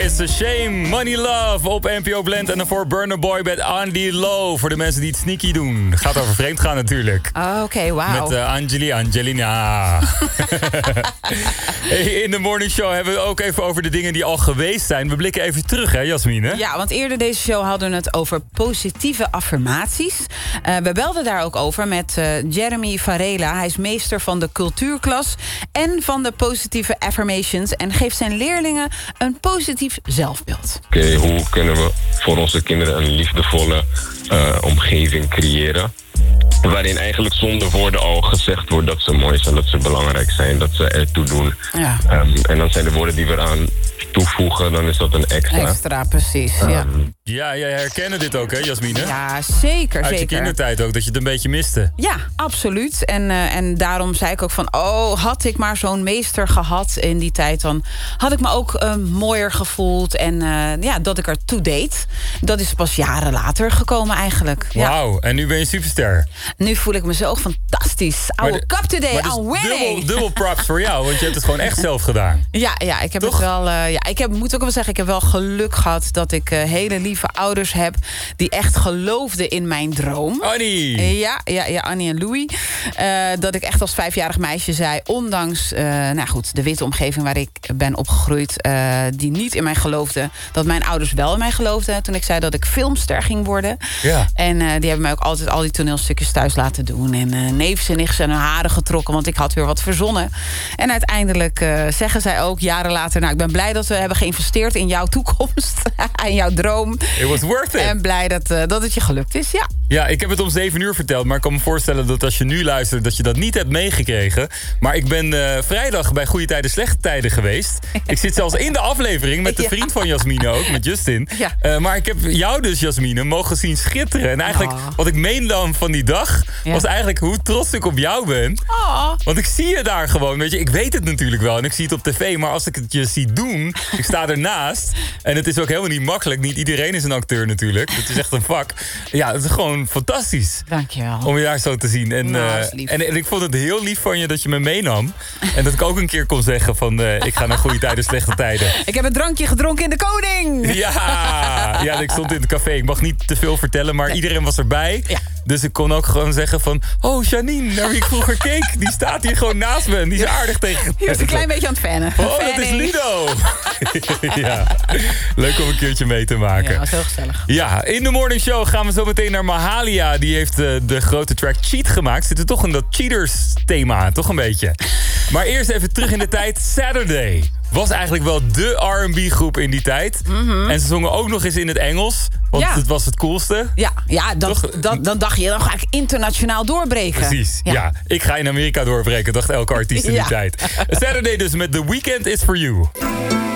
It's a Shame, Money Love op NPO Blend. En dan voor Burna Boy met Andy Low. Voor de mensen die het sneaky doen. Het gaat over vreemdgaan natuurlijk. Oké, wauw. Met Angelina. Hey, in de Morning Show hebben we het ook even over de dingen die al geweest zijn. We blikken even terug, hè, Jasmine? Ja, want eerder deze show hadden we het over positieve affirmaties. We belden daar ook over met Jeremy Varela. Hij is meester van de cultuurklas en van de positieve affirmations. En geeft zijn leerlingen een positief zelfbeeld. Oké, hoe kunnen we voor onze kinderen een liefdevolle omgeving creëren? Waarin eigenlijk zonder woorden al gezegd wordt dat ze mooi zijn, dat ze belangrijk zijn, dat ze ertoe doen. Ja. En dan zijn de woorden die we eraan toevoegen, dan is dat een extra. Extra, precies. Ja, jij herkennen dit ook, hè, Jasmine? Ja, zeker. Uit je kindertijd ook, dat je het een beetje miste. Ja, absoluut. En daarom zei ik ook van... had ik maar zo'n meester gehad in die tijd... dan had ik me ook mooier gevoeld. En dat ik ertoe deed. Dat is pas jaren later gekomen eigenlijk. Ja. Wauw, en nu ben je superster. Nu voel ik me zo fantastisch. I woke up today, I'm winning. Dubbel props voor jou, want je hebt het gewoon echt zelf gedaan. Ja, ik heb het wel... moet ook wel zeggen, ik heb wel geluk gehad... dat ik hele lieve ouders heb... die echt geloofden in mijn droom. Annie! Ja, Annie en Louis. Dat ik echt als 5-jarig meisje zei... ondanks de witte omgeving waar ik ben opgegroeid... die niet in mij geloofden... dat mijn ouders wel in mij geloofden... toen ik zei dat ik filmster ging worden. Ja. En die hebben mij ook altijd al die toneelstukjes thuis laten doen. En neefs en nichts aan hun haren getrokken... want ik had weer wat verzonnen. En uiteindelijk zeggen zij ook jaren later... nou, ik ben blij dat we hebben geïnvesteerd in jouw toekomst... en jouw droom. It was worth it. En blij dat het je gelukt is, ja. Ja, ik heb het om 7 uur verteld, maar ik kan me voorstellen dat als je nu luistert... dat je dat niet hebt meegekregen. Maar ik ben vrijdag bij Goede Tijden, Slechte Tijden geweest. Ik zit zelfs in de aflevering met de vriend van Jasmine ook, met Justin. Ja. Maar ik heb jou dus, Jasmine, mogen zien schitteren. En eigenlijk, wat ik meende van die dag... was eigenlijk hoe trots ik op jou ben. Want ik zie je daar gewoon, weet je. Ik weet het natuurlijk wel en ik zie het op tv... maar als ik het je zie doen, ik sta ernaast... en het is ook helemaal niet makkelijk. Niet iedereen is een acteur natuurlijk. Het is echt een vak. Ja, het is gewoon fantastisch. Dankjewel. Om je daar zo te zien. En, en ik vond het heel lief van je dat je me meenam. En dat ik ook een keer kon zeggen van... ik ga naar Goede Tijden, Slechte Tijden. Ik heb een drankje gedronken in de Koning. Ja, ik stond in het café. Ik mag niet te veel vertellen, maar iedereen was erbij. Ja. Dus ik kon ook gewoon zeggen van... oh, Janine, naar wie ik vroeger keek... die staat hier gewoon naast me en die is aardig tegen... Je was een klein beetje aan het fannen. Oh, dat is Lido. Ja, leuk om een keertje mee te maken. Ja, dat was heel gezellig. Ja, in de Morning Show gaan we zo meteen naar Mahalia. Die heeft de grote track Cheat gemaakt. Zit er toch in dat cheaters thema, toch een beetje. Maar eerst even terug in de tijd. Saturday was eigenlijk wel de R&B groep in die tijd. Mm-hmm. En ze zongen ook nog eens in het Engels. Want het was het coolste. Ja, dan dacht je, dan ga ik internationaal doorbreken. Precies, ja. Ik ga in Amerika doorbreken, dacht elke artiest in die tijd. Saturday dus met The Weeknd Is For You.